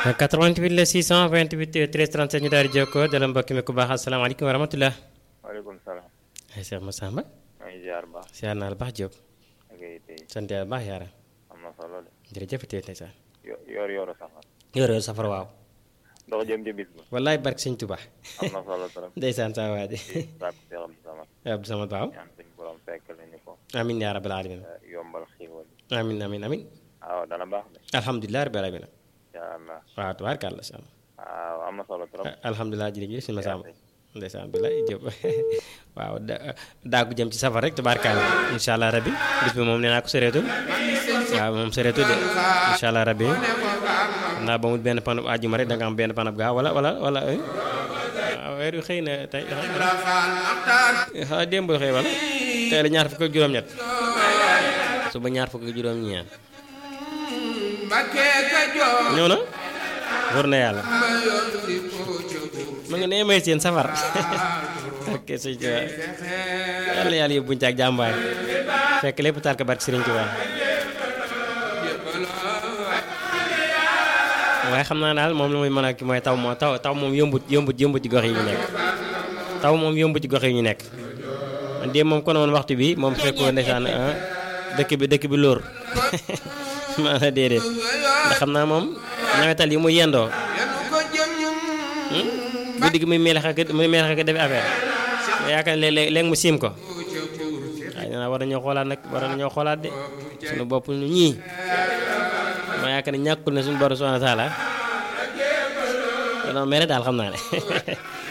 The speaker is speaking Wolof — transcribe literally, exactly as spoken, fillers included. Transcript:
quatre-vingt-huit la six cent vingt-huit treize trente-sept ñu daal di jokkoo dala mbokk mi ku baax asalaamaaleykum wa rahmatulah. waaleykum salaam. ay Cheikh Massamba. maa ngi ziar baax. ziar naa la baax Diop. ok tey. sant yàlla baax yaara. am na solo de. jërëjëf tey tey sax. yo yor yoru safar. yor yor safar waaw. ndox jëm ci bis ba. wallaay barke sëñ Tuba. am na solo trop. ndeysaan saa waa ji. sàkk Seex Abdou Samad. Abdou Samad waaw. ñaan suñu borom fekk lañu ko. amiin yaa rabbal alamin. yombal xiiwal. amiin amiin amiin. waaw dana baax de. alhamdulilah rabbil alamin. incha allah. waaw tubaarkàlla si waaw am na solo trop. alhamdulilah jërëjëf sëñ Massamba. ndeysaan bi lay Diop waaw da daagu jëm ci safar rek tubaarkàlla incha allah rabbi bis bi moom nee naa ko soreetul waaw moom soreetul de incha allah rabbi ndax ba mu benn panub àjjuma rek da nga am benn panub gaa wala wala wala waaw weer wi xëy na tey xanaa démb xëy wala tey la ñaar fukk ak juróom-ñett suba ñaar fukk ak juróom-ñeent ñëw na wër na yàlla ma nga nee may seen safar ok sëñ Tuba yàlla yàlla yóbbuñ ci ak jàmbaay fekk lépp taal ko barke Sëriñ Tuba waaye xam naa daal moom la muy mën a ki mooy taw moo taw taw moom yombut yombut yombut ci gox yi ñu nekk taw moom yombut ci gox yi ñu nekk man de moom konoon waxtu bi moom fekkoo ndeysaan dëkk bi dëkk bi lóor maa la déedéet ndax xam naa moom nawetal yi mu yendoo guddi gi muy melax ak muy melax ak def affaire yaakaar ne léeg léeg mu siim ko waaye nee naa war nañoo xoolaat nag war nañoo xoolaat de suñu bopp ñu ñii ma yaakaar ne ñàkkul ne suñu borom subhanahu wa taala danoo mere daal xam naa ne